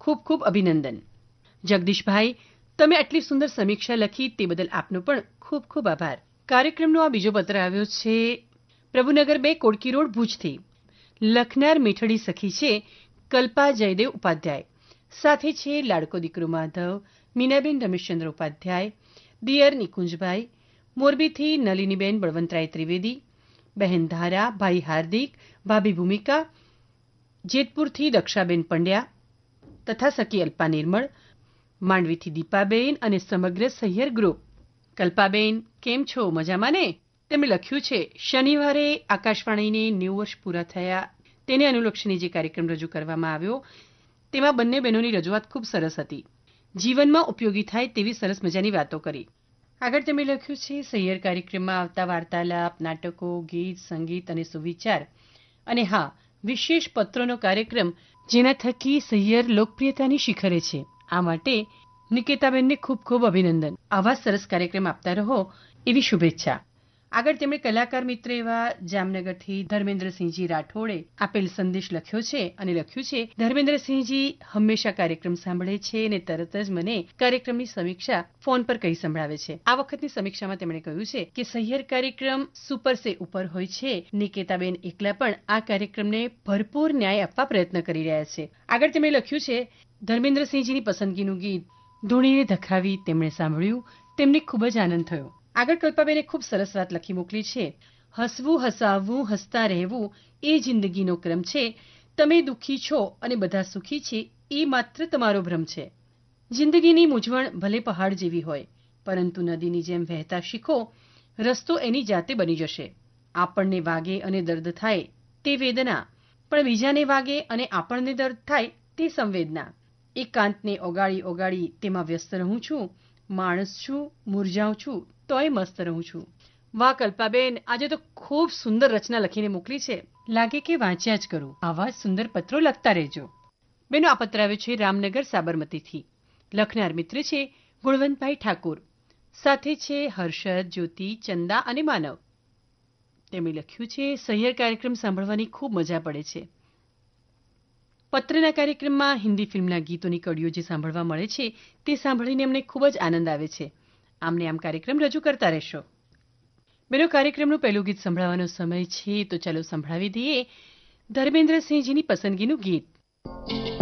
ખૂબ ખૂબ અભિનંદન. જગદીશભાઈ, તમે આટલી સુંદર સમીક્ષા લખી તે બદલ આપનો પણ ખૂબ ખૂબ આભાર. કાર્યક્રમનો આ બીજો પત્ર આવ્યો છે પ્રભુનગર 2 કોડકી રોડ ભુજથી. લખનાર મીઠડી સખી છે કલ્પા જયદેવ ઉપાધ્યાય. સાથે છે લાડકો દીકરો માધવ, મીનાબેન રમેશચંદ્ર ઉપાધ્યાય, દિયર નિકુંજભાઈ, મોરબીથી નલિનીબેન બળવંતરાય ત્રિવેદી, બહેન ધારા, ભાઈ હાર્દિક, ભાભી ભૂમિકા, જેતપુરથી દક્ષાબેન પંડ્યા તથા સખી અલ્પા નિર્મળ, માંડવીથી દીપાબેન અને સમગ્ર સહિયર ગ્રુપ. કલ્પાબેન, કેમ છો? મજામાં ને? તેમણે લખ્યું છે, શનિવારે આકાશવાણીને 90 વર્ષ પૂરા થયા તેને અનુલક્ષીને જે કાર્યક્રમ રજૂ કરવામાં આવ્યો તેમાં બંને બહેનોની રજૂઆત ખૂબ સરસ હતી. જીવનમાં ઉપયોગી થાય તેવી સરસ મજાની વાતો કરી. આગળ તેમણે લખ્યું છે, સહિયર કાર્યક્રમમાં આવતા વાર્તાલાપ, નાટકો, ગીત, સંગીત અને સુવિચાર અને હા, વિશેષ પત્રોનો કાર્યક્રમ જેના થકી સહિયર લોકપ્રિયતાની શિખરે છે. આ માટે નિકેતાબેનને ખૂબ ખૂબ અભિનંદન. આવા સરસ કાર્યક્રમ આપતા રહો એવી શુભેચ્છા. આગળ તેમણે કલાકાર મિત્ર એવા જામનગરથી ધર્મેન્દ્રસિંહજી રાઠોડે આપેલ સંદેશ લખ્યો છે અને લખ્યું છે, ધર્મેન્દ્રસિંહજી હંમેશા કાર્યક્રમ સાંભળે છે અને તરત જ મને કાર્યક્રમની સમીક્ષા ફોન પર કહી સંભળાવે છે. આ વખતની સમીક્ષામાં તેમણે કહ્યું છે કે સહિયર કાર્યક્રમ સુપર સે ઉપર હોય છે. નિકેતાબેન એકલા પણ આ કાર્યક્રમને ભરપૂર ન્યાય આપવા પ્રયત્ન કરી રહ્યા છે. આગળ તેમણે લખ્યું છે, ધર્મેન્દ્રસિંહજીની પસંદગીનું ગીત ધૂણીને ધખાવી તેમણે સાંભળ્યું, તેમને ખૂબ જ આનંદ થયો. આગળ કલ્પાબેને ખૂબ સરસ વાત લખી મોકલી છે, હસવું, હસાવવું, હસતા રહેવું એ જિંદગીનો ક્રમ છે. તમે દુઃખી છો અને બધા સુખી છે એ માત્ર તમારો ભ્રમ છે. જિંદગીની મૂંઝવણ ભલે પહાડ જેવી હોય, પરંતુ નદીની જેમ વહેતા શીખો, રસ્તો એની જાતે બની જશે. આપણને વાગે અને દર્દ થાય તે વેદના, પણ બીજાને વાગે અને આપણને દર્દ થાય તે સંવેદના. એકાંતને ઓગાળી ઓગાળી તેમાં વ્યસ્ત રહું છું. માણસ છું, મુરઝાઉં છું, તોય મસ્ત રહું છું. વાહ કલ્પાબેન, આજે તો ખૂબ સુંદર રચના લખીને મોકલી છે. લાગે કે વાંચ્યા જ કરું. આવા સુંદર પત્રો લખતા રહેજો. બેનો, આ પત્ર આવ્યો છે રામનગર સાબરમતીથી. લખનાર મિત્ર છે ગુણવંતભાઈ ઠાકોર. સાથે છે હર્ષદ, જ્યોતિ, ચંદા અને માનવ. તેમણે લખ્યું છે, સહિયર કાર્યક્રમ સાંભળવાની ખૂબ મજા પડે છે. પત્રના કાર્યક્રમમાં હિન્દી ફિલ્મના ગીતોની કડીઓ જે સાંભળવા મળે છે તે સાંભળીને અમને ખૂબ જ આનંદ આવે છે. આમને આમ કાર્યક્રમ રજૂ કરતા રહેશો. બેનો, કાર્યક્રમનું પહેલું ગીત સંભળાવવાનો સમય છે તો ચાલો સંભળાવી દઈએ ધર્મેન્દ્રસિંહજીની પસંદગીનું ગીત.